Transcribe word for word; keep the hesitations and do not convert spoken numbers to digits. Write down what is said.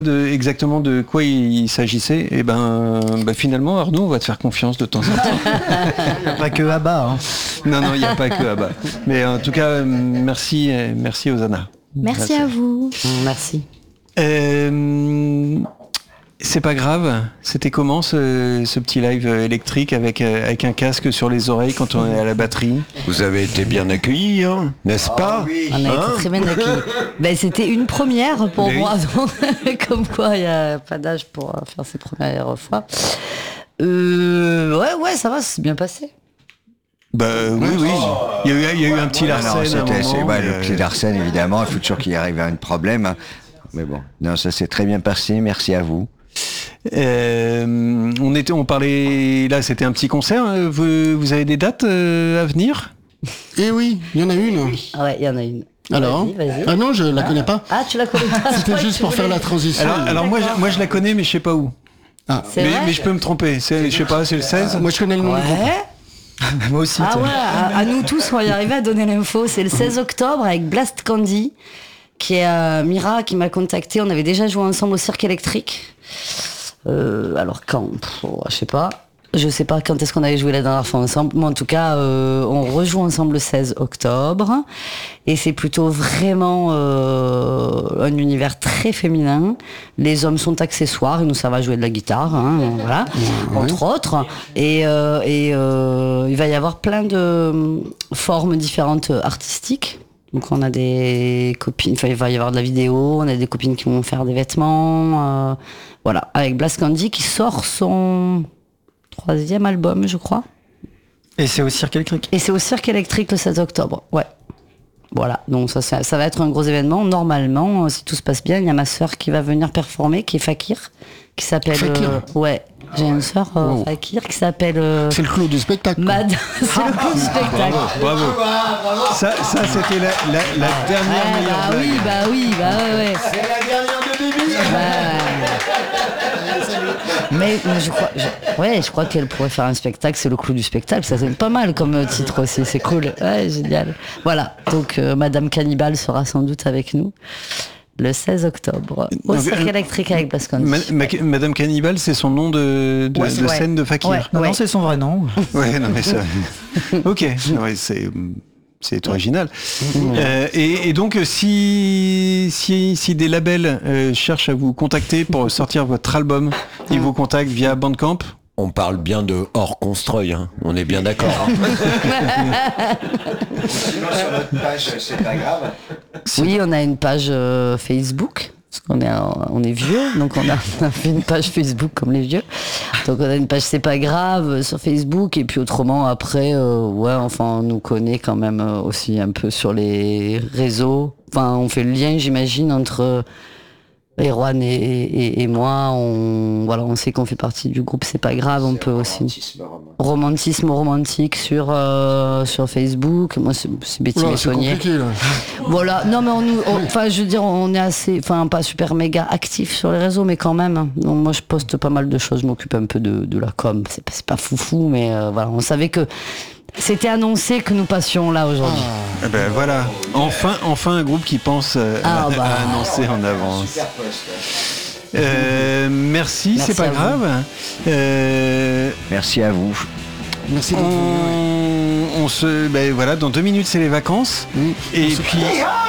De, exactement de quoi il, il s'agissait, et ben, ben finalement Arnaud, on va te faire confiance de temps en temps. Il n'y a pas que Abba. Hein. Non, non, il n'y a pas que Abba. Mais en tout cas, merci, merci Hosanna. Merci, merci à vous. Merci. Euh, c'est pas grave. C'était comment ce, ce petit live électrique avec, avec un casque sur les oreilles quand on est à la batterie? Vous avez été bien accueillis, hein, n'est-ce pas? Oh, oui. On a hein été très bien accueillis. Ben, c'était une première pour Mais moi, oui. donc, comme quoi il n'y a pas d'âge pour faire ses premières fois. Euh, ouais, ouais, ça va, c'est bien passé. Bah oui, oui. Il y a eu, il y a eu un petit Larsen. Non, c'était, un moment, c'est, ouais, mais... le petit Larsen, évidemment. Il faut toujours qu'il arrive à un problème. Mais bon, non, ça s'est très bien passé. Merci à vous. Euh, on était, on parlait. Là, c'était un petit concert. Vous, vous avez des dates euh, à venir? Eh oui, il y en a une. Ah ouais, il y en a une. Alors vas-y, vas-y. Ah non, je la ah. connais pas. Ah, tu la connais pas. C'était juste pour faire la transition. Alors, alors moi, je, moi, je la connais, mais je sais pas où. Ah. Mais, mais je peux me tromper. C'est, je sais pas, c'est le seize. Ah, moi, je connais le nom. Ouais. Du groupe. Moi aussi. Ah ouais, à, à nous tous, on va y arriver à donner l'info. C'est le seize octobre avec Blast Candy, qui est euh, Mira qui m'a contacté. On avait déjà joué ensemble au Cirque Électrique. Euh, alors quand Pff, oh, je sais pas. Je sais pas quand est-ce qu'on avait joué la dernière fois ensemble. Mais en tout cas, euh, on rejoue ensemble le seize octobre. Et c'est plutôt vraiment euh, un univers très féminin. Les hommes sont accessoires. Ils nous servent à jouer de la guitare, hein, voilà, mmh, entre oui. autres. Et, euh, et euh, il va y avoir plein de formes différentes artistiques. Donc on a des copines, enfin il va y avoir de la vidéo, on a des copines qui vont faire des vêtements. Euh, voilà, avec Blast Candy qui sort son... troisième album, je crois. Et c'est au Cirque Électrique. Et c'est au Cirque Électrique le sept octobre, ouais. Voilà, donc ça, ça, ça va être un gros événement. Normalement, si tout se passe bien, il y a ma sœur qui va venir performer, qui est Fakir, qui s'appelle... Fakir euh, Ouais, j'ai une sœur, euh, wow. Fakir, qui s'appelle... Euh, c'est le clou du spectacle. Mad... c'est le clou du spectacle. Bravo, bravo. Ça, ça c'était la, la, la dernière ouais, meilleure bah blague. Oui, bah oui, bah ouais, ouais. C'est la dernière de Bibi. Mais, mais je crois, je, ouais, je crois qu'elle pourrait faire un spectacle, c'est le clou du spectacle, ça c'est pas mal comme titre aussi, c'est cool, ouais, génial. Voilà, donc euh, Madame Cannibal sera sans doute avec nous le seize octobre au donc, Cirque Électrique avec Blast Candy. Ma, ma, Madame Cannibal, c'est son nom de, de, ouais, de ouais. scène de Fakir. Ouais, non, ouais. non, c'est son vrai nom. Ouais, non mais ça. Ok, ouais, c'est. C'est original. Mmh. Euh, et, et donc, si, si, si des labels euh, cherchent à vous contacter pour sortir votre album, ils vous contactent via Bandcamp? On parle bien de hors construit, hein. On est bien d'accord. Hein. Sinon, sur notre page, c'est pas grave. Oui, on a une page euh, Facebook. Parce qu'on est, on est vieux, donc on a, on a fait une page Facebook comme les vieux. Donc on a une page C'est pas grave sur Facebook, et puis autrement après, euh, ouais, enfin on nous connaît quand même aussi un peu sur les réseaux. Enfin, on fait le lien, j'imagine, entre Erwan et, et, et moi. On, voilà, on sait qu'on fait partie du groupe C'est pas grave. On peut aussi romantisme, romantisme romantique sur euh, sur Facebook. Moi, c'est, c'est Betty ouais, Messonnier. C'est compliqué, là. Voilà, non mais on nous, enfin je veux dire, on est assez, enfin pas super méga actif sur les réseaux, mais quand même. Donc moi je poste pas mal de choses, je m'occupe un peu de, de la com. C'est, c'est pas foufou, mais euh, voilà, on savait que c'était annoncé que nous passions là aujourd'hui. Ah. Eh ben voilà, enfin, enfin un groupe qui pense euh, ah, bah. à annoncer en avance. Super poste. Euh, merci, merci, c'est pas grave. Euh, merci à vous. Merci beaucoup. On, on se, ben voilà, dans deux minutes c'est les vacances. Mmh. Et puis.